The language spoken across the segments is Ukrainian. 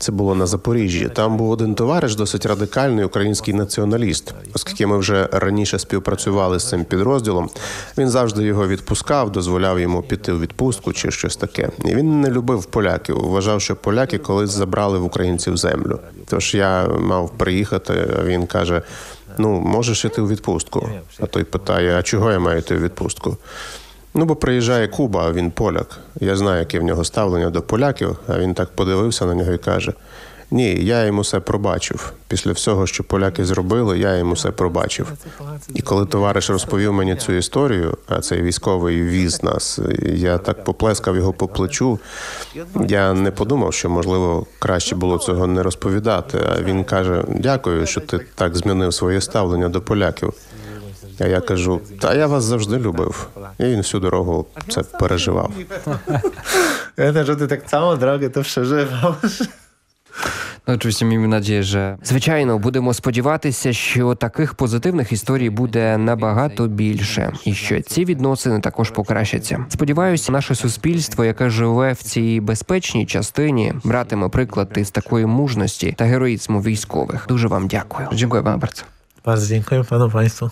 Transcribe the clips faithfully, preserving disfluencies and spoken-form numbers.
Це було на Запоріжжі. Там був один товариш, досить радикальний український націоналіст. Оскільки ми вже раніше співпрацювали з цим підрозділом, він завжди його відпускав, дозволяв йому піти у відпустку чи щось таке. І він не любив поляків, вважав, що поляки колись забрали в українців землю. Тож я мав приїхати, а він каже: ну, можеш іти у відпустку. А той питає: а чого я маю йти у відпустку? Ну, бо приїжджає Куба, а він поляк. Я знаю, яке в нього ставлення до поляків, а він так подивився на нього і каже: ні, я йому все пробачив. Після всього, що поляки зробили, я йому все пробачив. І коли товариш розповів мені цю історію, а цей військовий віз нас, я так поплескав його по плечу. Я не подумав, що, можливо, краще було цього не розповідати. А він каже: дякую, що ти так змінив своє ставлення до поляків. А я кажу: та я вас завжди любив. І він всю дорогу це переживав. Pamiętam, że ty tak całą drogę to przeżywasz. Ну, oczywiście miejmy nadzieję, że... Звичайно, будемо сподіватися, що таких позитивних історій буде набагато більше. І що ці відносини також покращаться. Сподіваюся, наше суспільство, яке живе в цій безпечній частині, братиме приклад із такої мужності та героїзму військових. Дуже вам дякую. Дякую вам, bardzo. Bardzo dziękuję panu państwu.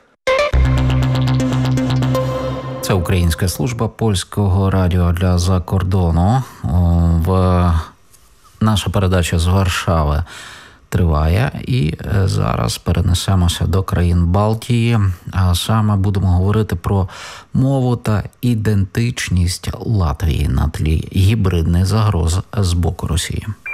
Це Українська служба польського радіо для закордону. В... Наша передача з Варшави триває, і зараз перенесемося до країн Балтії, а саме будемо говорити про мову та ідентичність Латвії на тлі гібридних загроз з боку Росії.